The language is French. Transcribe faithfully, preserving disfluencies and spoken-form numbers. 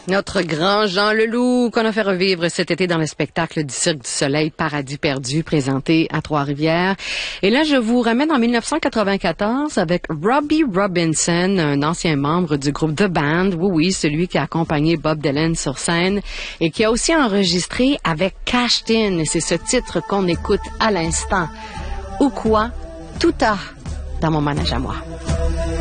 Notre grand Jean Leloup qu'on a fait revivre cet été dans le spectacle du Cirque du Soleil Paradis perdu présenté à Trois-Rivières. Et là, je vous ramène en dix-neuf cent quatre-vingt-quatorze avec Robbie Robinson, un ancien membre du groupe The Band. Oui, oui, celui qui a accompagné Bob Dylan sur scène et qui a aussi enregistré avec Cashed In. Et c'est ce titre qu'on écoute à l'instant. Ou quoi? Tout a dans mon manège à moi.